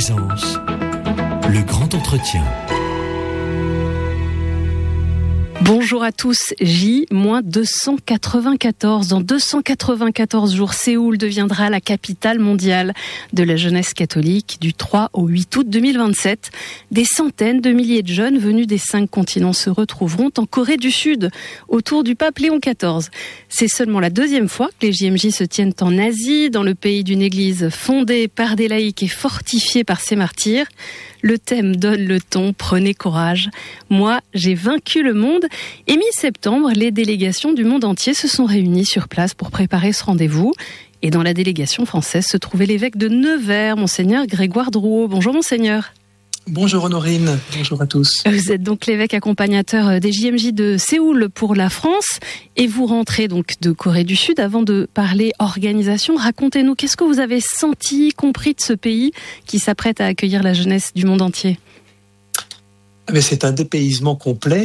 Présence, le grand entretien. Bonjour à tous, J-294. Dans 294 jours, Séoul deviendra la capitale mondiale de la jeunesse catholique du 3 au 8 août 2027. Des centaines de milliers de jeunes venus des 5 continents se retrouveront en Corée du Sud, autour du pape Léon XIV. C'est seulement la 2e fois que les JMJ se tiennent en Asie, dans le pays d'une église fondée par des laïcs et fortifiée par ses martyrs. Le thème donne le ton, prenez courage. Moi, j'ai vaincu le monde. Et mi-septembre, les délégations du monde entier se sont réunies sur place pour préparer ce rendez-vous. Et dans la délégation française se trouvait l'évêque de Nevers, Monseigneur Grégoire Drouot. Bonjour Monseigneur. Bonjour Honorine, bonjour à tous. Vous êtes donc l'évêque accompagnateur des JMJ de Séoul pour la France et vous rentrez donc de Corée du Sud. Avant de parler organisation, racontez-nous, qu'est-ce que vous avez senti, compris de ce pays qui s'apprête à accueillir la jeunesse du monde entier ? Mais c'est un dépaysement complet.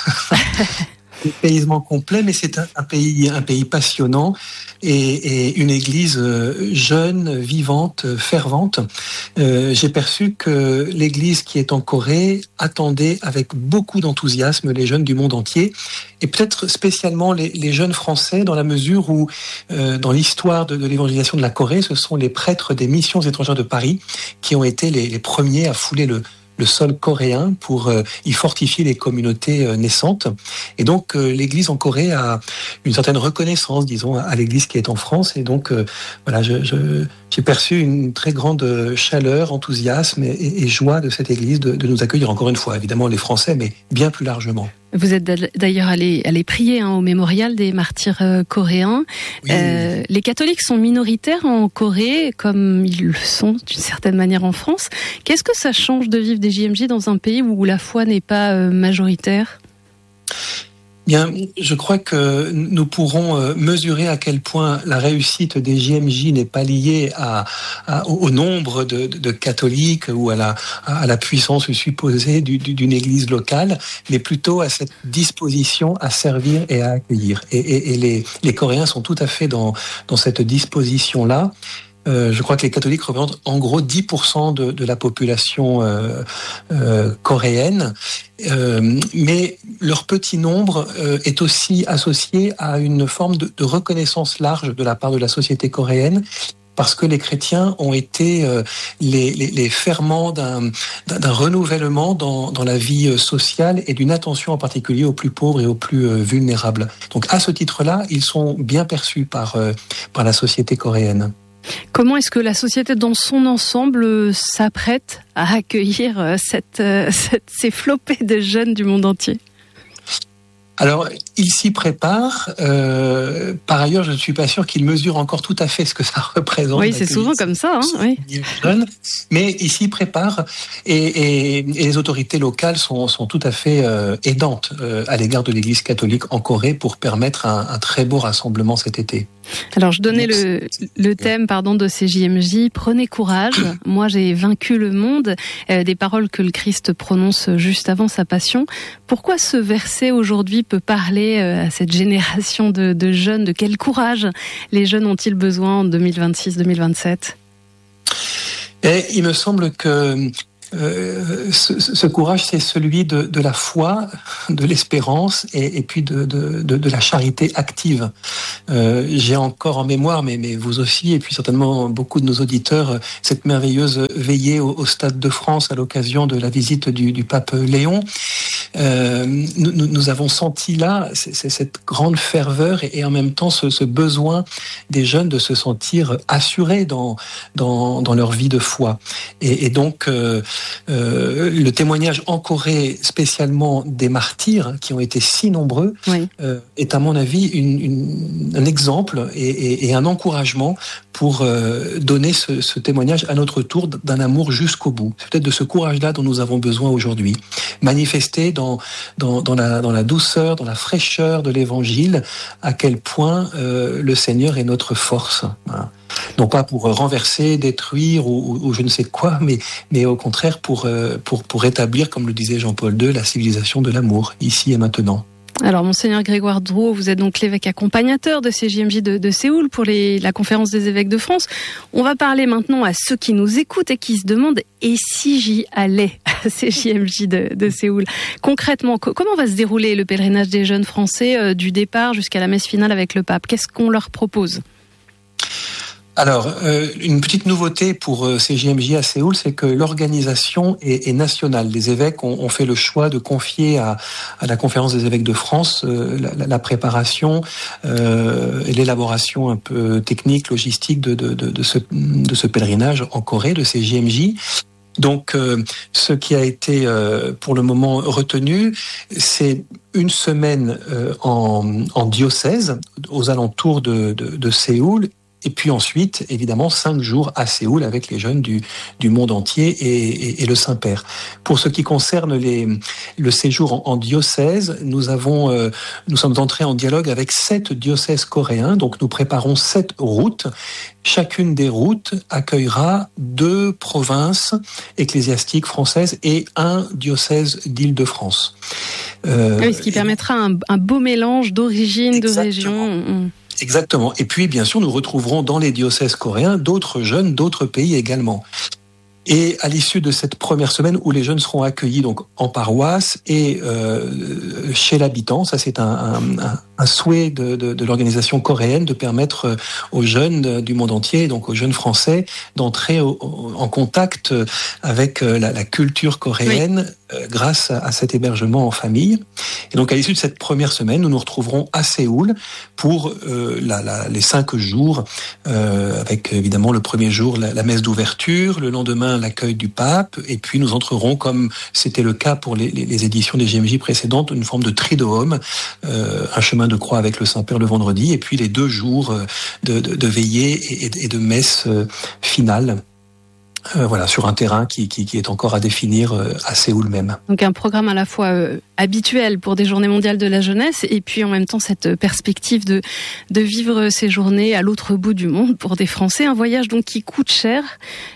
Dépaysement complet, mais c'est un pays passionnant et une église jeune, vivante, fervente. J'ai perçu que l'église qui est en Corée attendait avec beaucoup d'enthousiasme les jeunes du monde entier et peut-être spécialement les jeunes français dans la mesure où dans l'histoire de l'évangélisation de la Corée, ce sont les prêtres des missions étrangères de Paris qui ont été les premiers à fouler le sol coréen pour y fortifier les communautés naissantes. Et donc, l'Église en Corée a une certaine reconnaissance, disons, à l'Église qui est en France. Et donc, voilà, j'ai perçu une très grande chaleur, enthousiasme et joie de cette Église de nous accueillir, encore une fois, évidemment les Français, mais bien plus largement. Vous êtes d'ailleurs allé prier au mémorial des martyrs coréens. Oui. Les catholiques sont minoritaires en Corée, comme ils le sont d'une certaine manière en France. Qu'est-ce que ça change de vivre des JMJ dans un pays où la foi n'est pas majoritaire ? Bien, je crois que nous pourrons mesurer à quel point la réussite des JMJ n'est pas liée au nombre de catholiques ou à la puissance supposée d'une église locale, mais plutôt à cette disposition à servir et à accueillir. Et les Coréens sont tout à fait dans cette disposition-là. Je crois que les catholiques représentent en gros 10% de la population coréenne, mais leur petit nombre est aussi associé à une forme de reconnaissance large de la part de la société coréenne, parce que les chrétiens ont été les ferments d'un renouvellement dans la vie sociale et d'une attention en particulier aux plus pauvres et aux plus vulnérables. Donc à ce titre-là, ils sont bien perçus par la société coréenne. Comment est-ce que la société dans son ensemble s'apprête à accueillir ces flopées de jeunes du monde entier ? Alors, il s'y prépare. Par ailleurs, je ne suis pas sûr qu'il mesure encore tout à fait ce que ça représente. Oui, c'est souvent comme ça. Oui. Jeunes, mais il s'y prépare et les autorités locales sont tout à fait aidantes à l'égard de l'Église catholique en Corée pour permettre un très beau rassemblement cet été. Alors, je donnais le thème de ces JMJ. Prenez courage. Moi, j'ai vaincu le monde. Des paroles que le Christ prononce juste avant sa passion. Pourquoi ce verset aujourd'hui peut parler à cette génération de jeunes? De quel courage les jeunes ont-ils besoin en 2026-2027? Il me semble que ce courage, c'est celui de la foi, de l'espérance et puis de la charité active. J'ai encore en mémoire, mais vous aussi, et puis certainement beaucoup de nos auditeurs, cette merveilleuse veillée au Stade de France à l'occasion de la visite du pape Léon. Nous avons senti là cette grande ferveur et en même temps ce besoin des jeunes de se sentir assurés dans leur vie de foi. Et donc le témoignage en Corée, spécialement des martyrs qui ont été si nombreux, oui. Est à mon avis un exemple et un encouragement pour donner ce témoignage à notre tour d'un amour jusqu'au bout. C'est peut-être de ce courage-là dont nous avons besoin aujourd'hui. Manifester dans la douceur, dans la fraîcheur de l'Évangile, à quel point le Seigneur est notre force. Voilà. Non pas pour renverser, détruire ou je ne sais quoi, mais au contraire pour établir, comme le disait Jean-Paul II, la civilisation de l'amour, ici et maintenant. Alors, Monseigneur Grégoire Drouot, vous êtes donc l'évêque accompagnateur de ces JMJ de Séoul pour la conférence des évêques de France. On va parler maintenant à ceux qui nous écoutent et qui se demandent « et si j'y allais ?» à ces JMJ de Séoul. Concrètement, comment va se dérouler le pèlerinage des jeunes Français du départ jusqu'à la messe finale avec le pape ? Qu'est-ce qu'on leur propose ? Alors, une petite nouveauté pour ces JMJ à Séoul, c'est que l'organisation est nationale. Les évêques ont fait le choix de confier à la conférence des évêques de France la préparation et l'élaboration un peu technique, logistique de ce pèlerinage en Corée, de ces JMJ. Donc, ce qui a été pour le moment retenu, c'est une semaine en diocèse, aux alentours de Séoul. Et puis ensuite, évidemment, 5 jours à Séoul avec les jeunes du monde entier et le Saint-Père. Pour ce qui concerne le séjour en diocèse, nous sommes entrés en dialogue avec 7 diocèses coréens. Donc nous préparons 7 routes. Chacune des routes accueillera 2 provinces ecclésiastiques françaises et un diocèse d'Île-de-France. Oui, ce qui permettra un beau mélange d'origines, de régions. Exactement. Et puis, bien sûr, nous retrouverons dans les diocèses coréens d'autres jeunes d'autres pays également. Et à l'issue de cette première semaine où les jeunes seront accueillis donc en paroisse et chez l'habitant, ça c'est un souhait de l'organisation coréenne de permettre aux jeunes du monde entier, donc aux jeunes français, d'entrer en contact avec la culture coréenne grâce à cet hébergement en famille. Et donc à l'issue de cette première semaine, nous nous retrouverons à Séoul pour les 5 jours, avec évidemment le premier jour la messe d'ouverture, le lendemain l'accueil du pape, et puis nous entrerons, comme c'était le cas pour les éditions des JMJ précédentes, une forme de triduum, un chemin de croix avec le Saint-Père le vendredi, et puis les 2 jours de veillée et de messe finale. Voilà, sur un terrain qui est encore à définir à Séoul même. Donc un programme à la fois habituel pour des journées mondiales de la jeunesse et puis en même temps cette perspective de vivre ces journées à l'autre bout du monde pour des Français. Un voyage donc qui coûte cher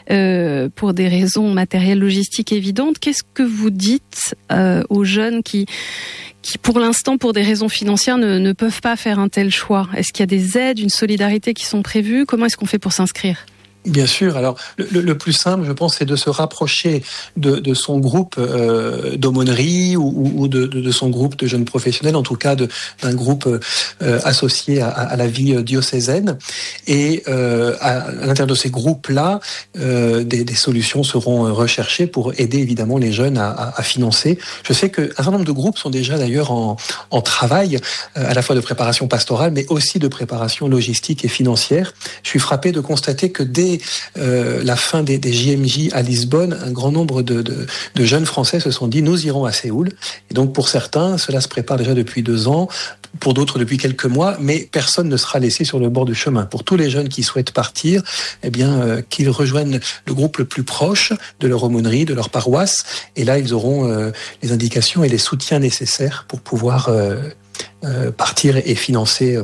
pour des raisons matérielles, logistiques évidentes. Qu'est-ce que vous dites aux jeunes qui pour l'instant, pour des raisons financières, ne peuvent pas faire un tel choix ? Est-ce qu'il y a des aides, une solidarité qui sont prévues ? Comment est-ce qu'on fait pour s'inscrire ? Bien sûr. Alors, le plus simple, je pense, c'est de se rapprocher de son groupe d'aumônerie ou de son groupe de jeunes professionnels, en tout cas d'un groupe associé à la vie diocésaine. Et à l'intérieur de ces groupes-là, des solutions seront recherchées pour aider évidemment les jeunes à financer. Je sais qu'un certain nombre de groupes sont déjà d'ailleurs en travail, à la fois de préparation pastorale, mais aussi de préparation logistique et financière. Je suis frappé de constater que dès la fin des JMJ à Lisbonne, un grand nombre de jeunes Français se sont dit « nous irons à Séoul ». Et donc pour certains, cela se prépare déjà depuis 2 ans, pour d'autres depuis quelques mois, mais personne ne sera laissé sur le bord du chemin. Pour tous les jeunes qui souhaitent partir, eh bien, qu'ils rejoignent le groupe le plus proche de leur aumônerie, de leur paroisse, et là ils auront les indications et les soutiens nécessaires pour pouvoir partir et financer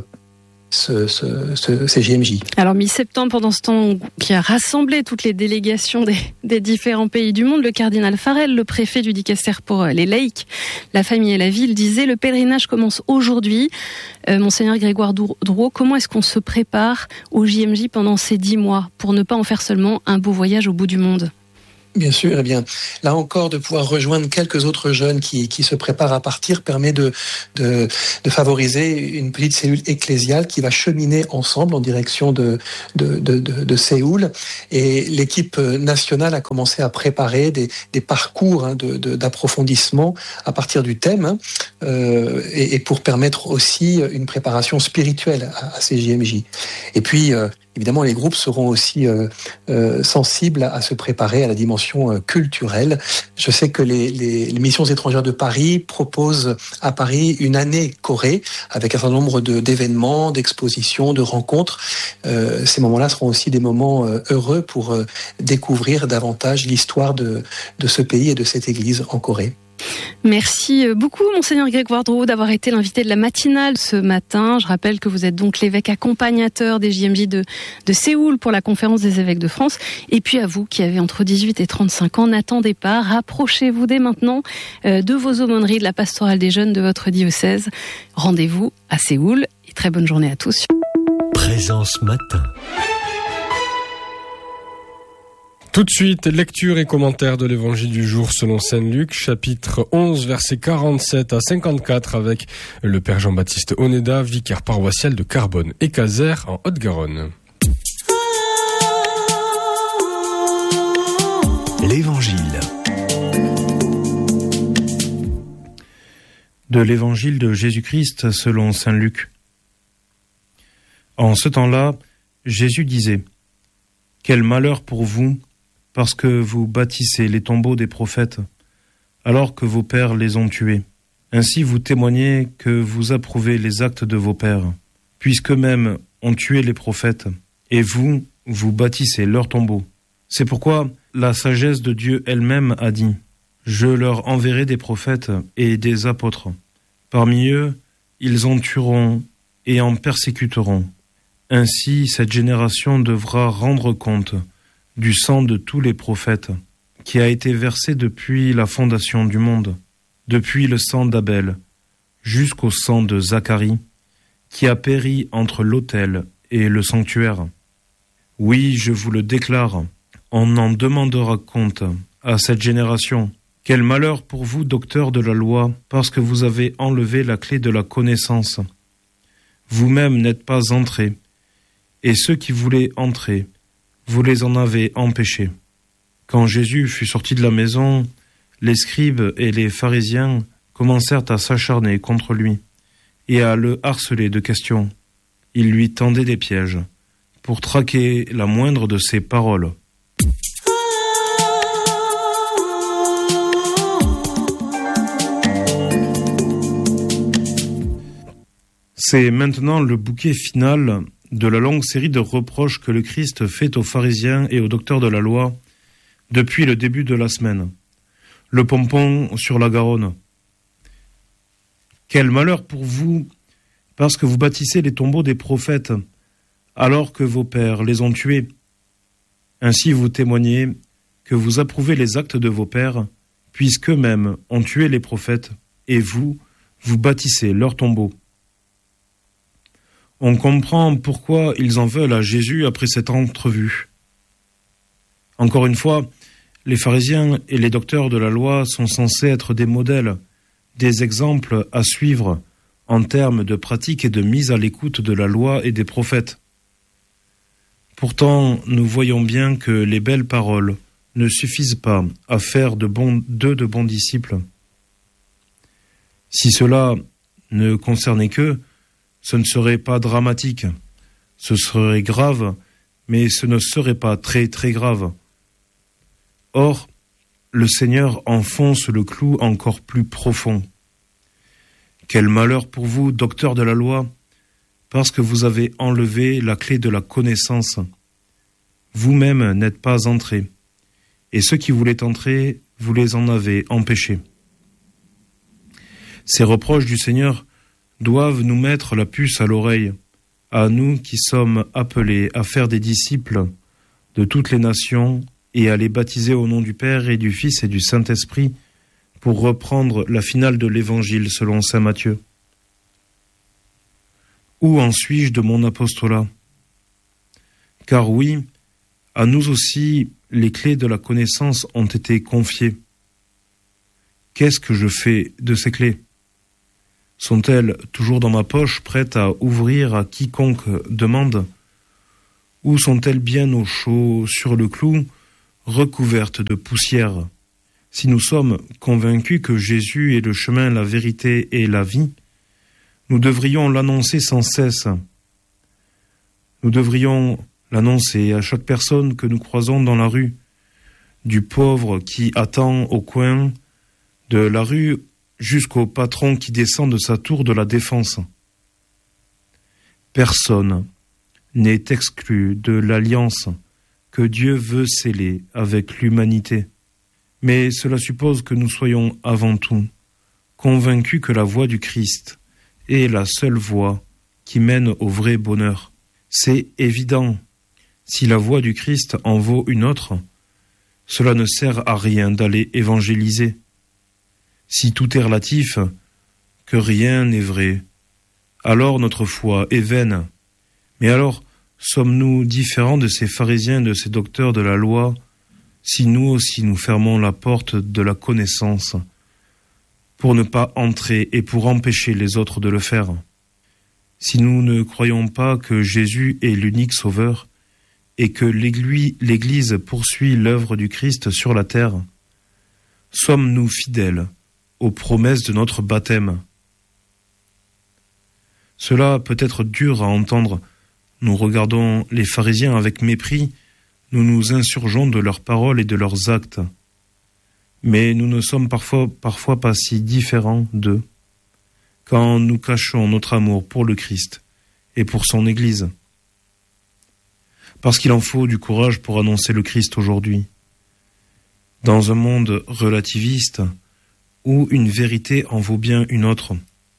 ces JMJ. Alors mi-septembre, pendant ce temps qui a rassemblé toutes les délégations des différents pays du monde, le cardinal Farrell, le préfet du Dicaster pour les laïcs, la famille et la ville, disait « Le pèlerinage commence aujourd'hui ». Monseigneur Grégoire Drouot, comment est-ce qu'on se prépare au JMJ pendant ces 10 mois pour ne pas en faire seulement un beau voyage au bout du monde ? Bien sûr, eh bien, là encore, de pouvoir rejoindre quelques autres jeunes qui se préparent à partir permet de favoriser une petite cellule ecclésiale qui va cheminer ensemble en direction de Séoul. Et l'équipe nationale a commencé à préparer des parcours d'approfondissement à partir du thème et pour permettre aussi une préparation spirituelle à ces JMJ. Et puis, évidemment, les groupes seront aussi sensibles à se préparer à la dimension culturelle. Je sais que les missions étrangères de Paris proposent à Paris une année Corée avec un certain nombre d'événements, d'expositions, de rencontres. Ces moments-là seront aussi des moments heureux pour découvrir davantage l'histoire de ce pays et de cette église en Corée. Merci beaucoup, Monseigneur Grégoire Drouot, d'avoir été l'invité de la matinale ce matin. Je rappelle que vous êtes donc l'évêque accompagnateur des JMJ de Séoul pour la conférence des évêques de France. Et puis à vous qui avez entre 18 et 35 ans, n'attendez pas, rapprochez-vous dès maintenant de vos aumôneries de la pastorale des jeunes de votre diocèse. Rendez-vous à Séoul et très bonne journée à tous. Présence matin. Tout de suite, lecture et commentaire de l'évangile du jour selon Saint Luc, chapitre 11, versets 47 à 54 avec le Père Jean-Baptiste Oneda, vicaire paroissial de Carbone et Caser en Haute-Garonne. L'évangile. De l'évangile de Jésus-Christ selon Saint Luc. En ce temps-là, Jésus disait : « Quel malheur pour vous, parce que vous bâtissez les tombeaux des prophètes, alors que vos pères les ont tués. Ainsi vous témoignez que vous approuvez les actes de vos pères, puisqu'eux-mêmes ont tué les prophètes, et vous bâtissez leurs tombeaux. C'est pourquoi la sagesse de Dieu elle-même a dit : Je leur enverrai des prophètes et des apôtres. Parmi eux, ils en tueront et en persécuteront. Ainsi, cette génération devra rendre compte du sang de tous les prophètes, qui a été versé depuis la fondation du monde, depuis le sang d'Abel, jusqu'au sang de Zacharie, qui a péri entre l'autel et le sanctuaire. Oui, je vous le déclare, on en demandera compte à cette génération. Quel malheur pour vous, docteurs de la loi, parce que vous avez enlevé la clé de la connaissance. Vous-même n'êtes pas entrés, et ceux qui voulaient entrer, vous les en avez empêchés. Quand Jésus fut sorti de la maison, les scribes et les pharisiens commencèrent à s'acharner contre lui et à le harceler de questions. Ils lui tendaient des pièges pour traquer la moindre de ses paroles. C'est maintenant le bouquet final de la longue série de reproches que le Christ fait aux pharisiens et aux docteurs de la loi depuis le début de la semaine. Le pompon sur la Garonne. Quel malheur pour vous, parce que vous bâtissez les tombeaux des prophètes, alors que vos pères les ont tués. Ainsi vous témoignez que vous approuvez les actes de vos pères, puisqu'eux-mêmes ont tué les prophètes, et vous bâtissez leurs tombeaux. On comprend pourquoi ils en veulent à Jésus après cette entrevue. Encore une fois, les pharisiens et les docteurs de la loi sont censés être des modèles, des exemples à suivre en termes de pratique et de mise à l'écoute de la loi et des prophètes. Pourtant, nous voyons bien que les belles paroles ne suffisent pas à faire d'eux de bons disciples. Si cela ne concernait qu'eux, ce ne serait pas dramatique, ce serait grave, mais ce ne serait pas très très grave. Or, le Seigneur enfonce le clou encore plus profond. Quel malheur pour vous, docteurs de la loi, parce que vous avez enlevé la clé de la connaissance. Vous-même n'êtes pas entrés, et ceux qui voulaient entrer, vous les en avez empêchés. Ces reproches du Seigneur doivent nous mettre la puce à l'oreille, à nous qui sommes appelés à faire des disciples de toutes les nations et à les baptiser au nom du Père et du Fils et du Saint-Esprit, pour reprendre la finale de l'Évangile selon saint Matthieu. Où en suis-je de mon apostolat ? Car oui, à nous aussi, les clés de la connaissance ont été confiées. Qu'est-ce que je fais de ces clés ? Sont-elles toujours dans ma poche, prêtes à ouvrir à quiconque demande ? Ou sont-elles bien au chaud, sur le clou, recouvertes de poussière ? Si nous sommes convaincus que Jésus est le chemin, la vérité et la vie, nous devrions l'annoncer sans cesse. Nous devrions l'annoncer à chaque personne que nous croisons dans la rue, du pauvre qui attend au coin de la rue jusqu'au patron qui descend de sa tour de la Défense. Personne n'est exclu de l'alliance que Dieu veut sceller avec l'humanité. Mais cela suppose que nous soyons avant tout convaincus que la voie du Christ est la seule voie qui mène au vrai bonheur. C'est évident. Si la voie du Christ en vaut une autre, cela ne sert à rien d'aller évangéliser. Si tout est relatif, que rien n'est vrai, alors notre foi est vaine. Mais alors, sommes-nous différents de ces pharisiens, de ces docteurs de la loi, si nous aussi nous fermons la porte de la connaissance pour ne pas entrer et pour empêcher les autres de le faire? Si nous ne croyons pas que Jésus est l'unique sauveur et que l'Église poursuit l'œuvre du Christ sur la terre, sommes-nous fidèles aux promesses de notre baptême? Cela peut être dur à entendre. Nous regardons les pharisiens avec mépris, nous nous insurgeons de leurs paroles et de leurs actes. Mais nous ne sommes parfois pas si différents d'eux, quand nous cachons notre amour pour le Christ et pour son Église. Parce qu'il en faut du courage pour annoncer le Christ aujourd'hui. Dans un monde relativiste, où une vérité en vaut bien une autre,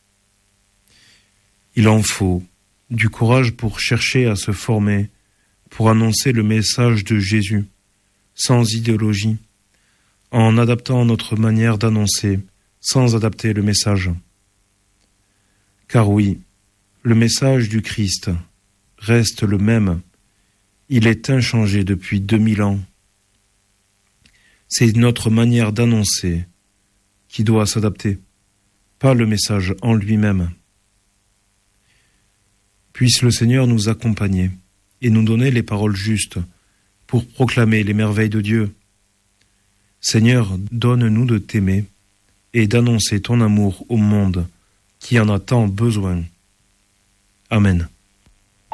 il en faut du courage pour chercher à se former, pour annoncer le message de Jésus, sans idéologie, en adaptant notre manière d'annoncer, sans adapter le message. Car oui, le message du Christ reste le même, il est inchangé depuis 2000 ans. C'est notre manière d'annoncer qui doit s'adapter, pas le message en lui-même. Puisse le Seigneur nous accompagner et nous donner les paroles justes pour proclamer les merveilles de Dieu. Seigneur, donne-nous de t'aimer et d'annoncer ton amour au monde qui en a tant besoin. Amen.